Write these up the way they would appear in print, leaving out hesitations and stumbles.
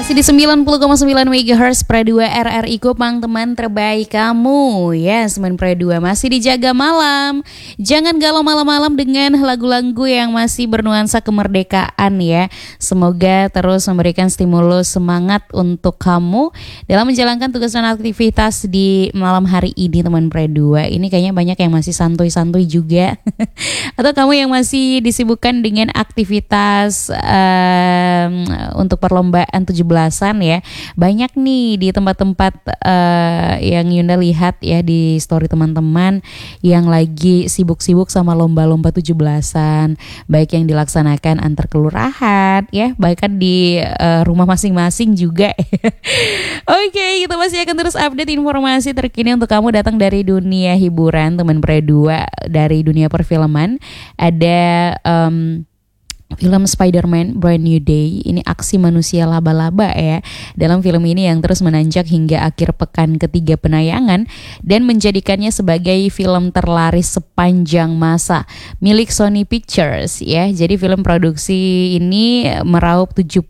Masih di 90,9 MHz Pro 2 RRI Kupang, teman terbaik kamu. Yes, teman Pro 2 masih dijaga malam. Jangan galau malam-malam dengan lagu-lagu yang masih bernuansa kemerdekaan ya. Semoga terus memberikan stimulus semangat untuk kamu dalam menjalankan tugas dan aktivitas di malam hari ini, teman Pro 2. Ini kayaknya banyak yang masih santuy-santuy juga. Atau kamu yang masih disibukkan dengan aktivitas untuk perlombaan 17-an ya. Banyak nih di tempat-tempat yang Yunda lihat ya di story teman-teman yang lagi sibuk-sibuk sama lomba-lomba 17-an, baik yang dilaksanakan antar kelurahan ya, bahkan di rumah masing-masing juga. Oke, kita masih akan terus update informasi terkini untuk kamu datang dari dunia hiburan, teman Pro 2, dari dunia perfilman. Ada film Spider-Man Brand New Day. Ini aksi manusia laba-laba ya. Dalam film ini yang terus menanjak hingga akhir pekan ketiga penayangan dan menjadikannya sebagai film terlaris sepanjang masa milik Sony Pictures ya. Jadi film produksi ini meraup 70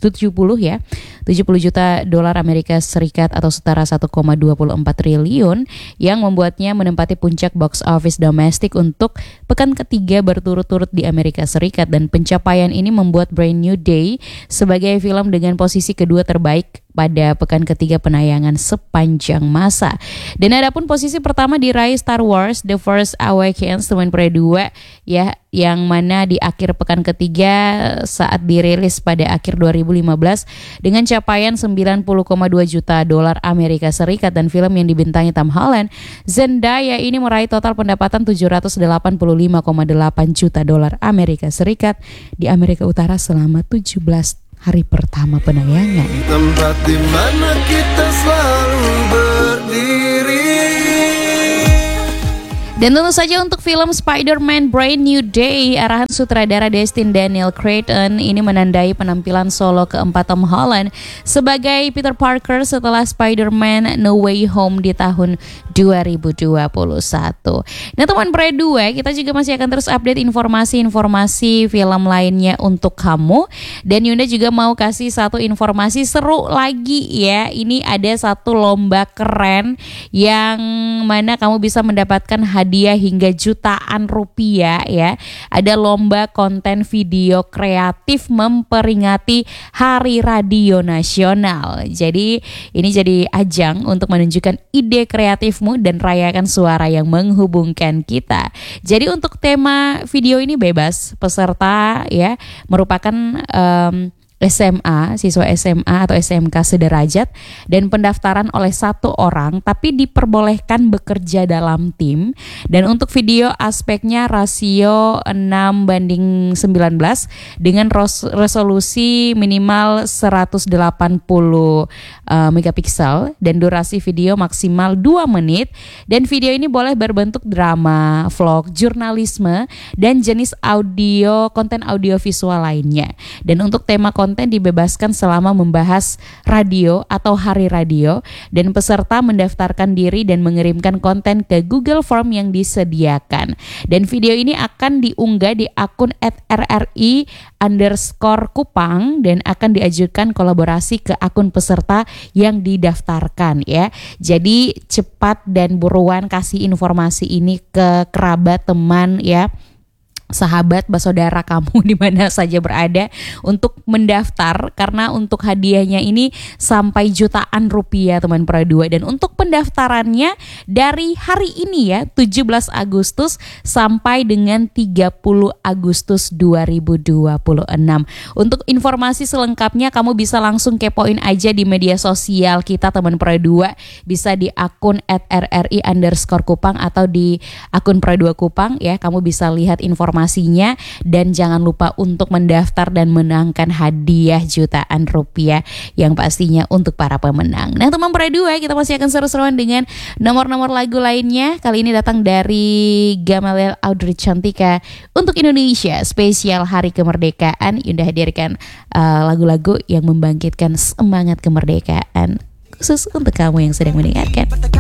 juta dolar Amerika Serikat atau setara 1,24 triliun yang membuatnya menempati puncak box office domestik untuk pekan ketiga berturut-turut di Amerika Serikat, dan pencapaian ini membuat Brand New Day sebagai film dengan posisi kedua terbaik pada pekan ketiga penayangan sepanjang masa. Dan adapun posisi pertama diraih Star Wars The Force Awakens, teman Pro 2 ya, yang mana di akhir pekan ketiga saat dirilis pada akhir 2015 dengan capaian 90,2 juta dolar Amerika Serikat, dan film yang dibintangi Tom Holland, Zendaya ini meraih total pendapatan 785,8 juta dolar Amerika Serikat di Amerika Utara selama 17 hari pertama penayangan. Tempat di mana kita selalu berdiri. Dan tentu saja untuk film Spider-Man Brand New Day, arahan sutradara Destin Daniel Cretton, ini menandai penampilan solo keempat Tom Holland sebagai Peter Parker setelah Spider-Man No Way Home di tahun 2021. Nah, teman Pro 2, kita juga masih akan terus update informasi-informasi film lainnya untuk kamu. Dan Yunda juga mau kasih satu informasi seru lagi ya. Ini ada satu lomba keren yang mana kamu bisa mendapatkan hadiah hingga jutaan rupiah ya. Ada lomba konten video kreatif memperingati Hari Radio Nasional. Jadi ini jadi ajang untuk menunjukkan ide kreatifmu dan rayakan suara yang menghubungkan kita. Jadi untuk tema video ini bebas, peserta ya merupakan SMA, siswa SMA atau SMK sederajat, dan pendaftaran oleh satu orang tapi diperbolehkan bekerja dalam tim. Dan untuk video aspeknya rasio 6:19 dengan resolusi minimal 180 megapiksel dan durasi video maksimal 2 menit, dan video ini boleh berbentuk drama, vlog, jurnalisme, dan jenis audio, konten audio visual lainnya. Dan untuk tema konten dibebaskan selama membahas radio atau hari radio, dan peserta mendaftarkan diri dan mengirimkan konten ke Google Form yang disediakan. Dan video ini akan diunggah di akun @rri_kupang dan akan diajukan kolaborasi ke akun peserta yang didaftarkan ya. Jadi cepat dan buruan kasih informasi ini ke kerabat, teman ya, sahabat, saudara kamu di mana saja berada untuk mendaftar, karena untuk hadiahnya ini sampai jutaan rupiah, teman Pro 2. Dan untuk pendaftarannya dari hari ini ya, 17 Agustus sampai dengan 30 Agustus 2026. Untuk informasi selengkapnya kamu bisa langsung kepoin aja di media sosial kita, teman Pro 2. Bisa di akun @rri_kupang atau di akun Pro 2 Kupang ya. Kamu bisa lihat informasinya, dan jangan lupa untuk mendaftar dan menangkan hadiah jutaan rupiah yang pastinya untuk para pemenang. Nah, teman Pro 2, kita masih akan seru-seruan dengan nomor-nomor lagu lainnya. Kali ini datang dari Gamaliel Audrey Cantika untuk Indonesia spesial Hari Kemerdekaan. Yunda hadirkan lagu-lagu yang membangkitkan semangat kemerdekaan khusus untuk kamu yang sedang mendengarkan.